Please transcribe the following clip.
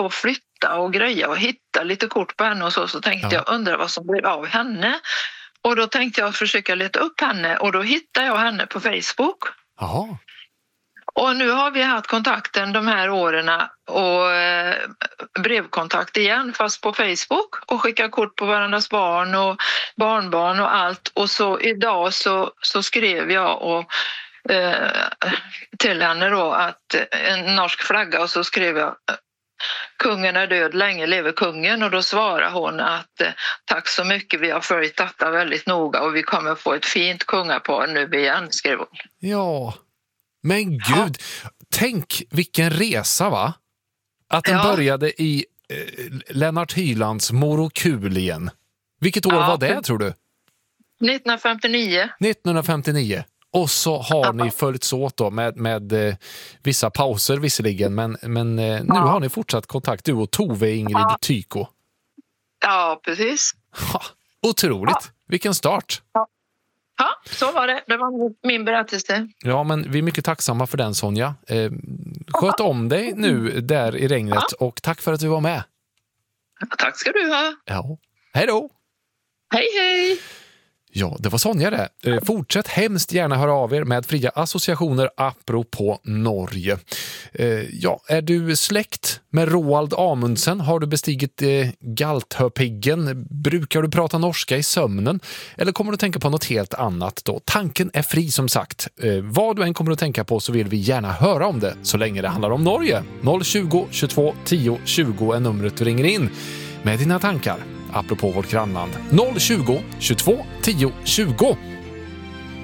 på att flytta och greja och hitta lite kort på henne och så tänkte jag, undra vad som blev av henne. Och då tänkte jag försöka leta upp henne och då hittade jag henne på Facebook. Jaha. Och nu har vi haft kontakten de här åren och brevkontakt igen fast på Facebook och skickar kort på varandras barn och barnbarn och allt. Och så idag så skrev jag och till henne då att en norsk flagga och så skrev jag kungen är död, länge lever kungen, och då svarar hon att tack så mycket, vi har följt detta väldigt noga och vi kommer få ett fint kungapar nu igen, skrev hon. Ja, men gud, tänk vilken resa, va? Att den började i Lennart Hylands Morokulien. Vilket år var det, tror du? 1959. 1959. Och så har ni följts åt då med vissa pauser visserligen, men nu har ni fortsatt kontakt, du och Tove Ingrid Tyko. Ja, precis. Ha, otroligt. Vilken start. Ja, så var det. Det var min berättelse. Ja, men vi är mycket tacksamma för den, Sonja. Sköt om dig nu där i regnet och tack för att du var med. Tack ska du ha. Ja. Hej då. Hej, hej. Ja, det var Sonja det. Fortsätt hemskt gärna höra av er med fria associationer apropå Norge. Ja, är du släkt med Roald Amundsen? Har du bestigit Galthöpiggen? Brukar du prata norska i sömnen? Eller kommer du tänka på något helt annat då? Tanken är fri som sagt. Vad du än kommer att tänka på så vill vi gärna höra om det så länge det handlar om Norge. 020 22 10 20 är numret du ringer in med dina tankar apropå vårt grannland. 020 22 10 20.